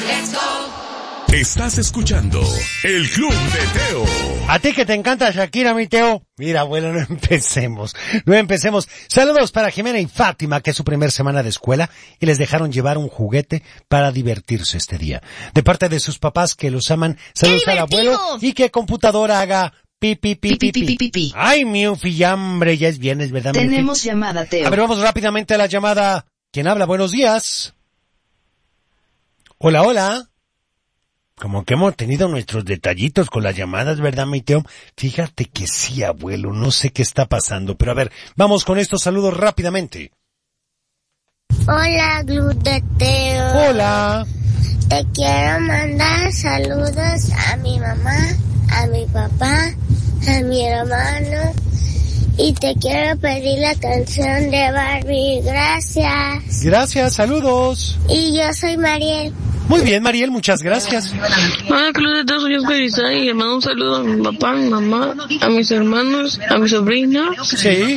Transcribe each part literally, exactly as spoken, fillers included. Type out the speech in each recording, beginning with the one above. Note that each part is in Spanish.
Estás escuchando El Club de Teo. A ti que te encanta Shakira, mi Teo. Mira, abuelo, no empecemos. No empecemos. Saludos para Jimena y Fátima, que es su primer semana de escuela y les dejaron llevar un juguete para divertirse este día. De parte de sus papás que los aman, saludos al abuelo y que computadora haga pi, pi, pi, pi, pi, pi, pi. Ay, mi Ufi, ya, hombre, ya es viernes, ¿verdad? Tenemos llamada, Teo. A ver, vamos rápidamente a la llamada. ¿Quién habla? Buenos días. Hola, hola. Como que hemos tenido nuestros detallitos con las llamadas, ¿verdad, mi Teo? Fíjate que sí, abuelo, no sé qué está pasando, pero a ver, vamos con estos saludos rápidamente. Hola, Club de Teo. Hola. Te quiero mandar saludos a mi mamá, a mi papá, a mi hermano, y te quiero pedir la canción de Barbie. Gracias. Gracias, saludos. Y yo soy Mariel. Muy bien, Mariel, muchas gracias. Hola, Club de Teo, soy Oscar Isai y le mando un saludo a mi papá, a mi mamá, a mis hermanos, a mi sobrina. Sí.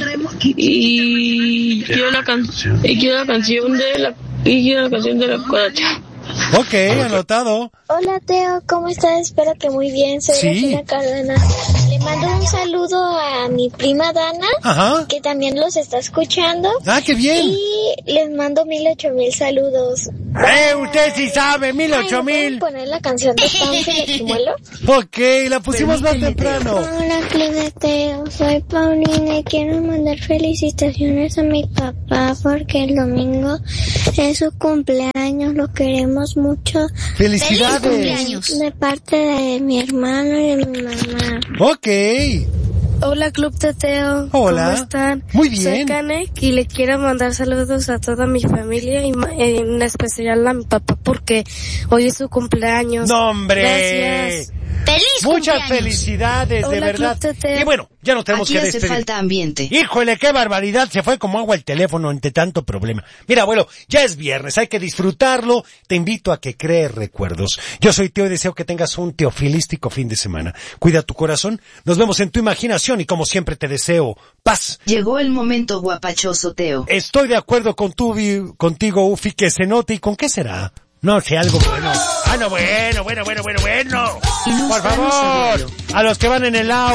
Y quiero la canción, y quiero la canción de la, y quiero la canción de la cucaracha. Ok, anotado. Hola, Teo, ¿cómo estás? Espero que muy bien. Soy Sí. Regina Cardona. Le mando un saludo a mi prima Dana, Ajá. que también los está escuchando. Ah, qué bien. Y les mando mil ocho mil saludos. ¡Eh, usted sí sabe! ¡Mil Ay, ocho ¿me pueden mil! poner la canción de Pancho de Chimuelo? Ok, la pusimos más temprano. Hola, Club de Teo, soy Paulina y quiero mandar felicitaciones a mi papá porque el domingo es su cumpleaños, lo queremos mucho. ¡Felicidades! Cumpleaños. De parte de mi hermano y de mi mamá. Ok. Hola, Club de Teo. Hola. ¿Cómo están? Muy bien. Soy Kanek y le quiero mandar saludos a toda mi familia y ma- en especial a mi papá porque hoy es su cumpleaños. ¡No, hombre! Gracias. ¡Feliz Muchas cumpleaños! felicidades, de Hola, verdad. Club de Teo. Y bueno, ya nos tenemos Aquí que hace despedir. falta ambiente. Híjole, qué barbaridad, se fue como agua el teléfono ante tanto problema. Mira, abuelo, ya es viernes, hay que disfrutarlo. Te invito a que crees recuerdos. Yo soy Teo y deseo que tengas un teofilístico fin de semana. Cuida tu corazón, nos vemos en tu imaginación y como siempre te deseo paz. Llegó el momento guapachoso, Teo. Estoy de acuerdo con tu, vi- contigo, Ufi, que se note. ¿Y con qué será? No sé, algo bueno. Ah, no, bueno, bueno, bueno, bueno, bueno. Por favor, a los que van en el auto.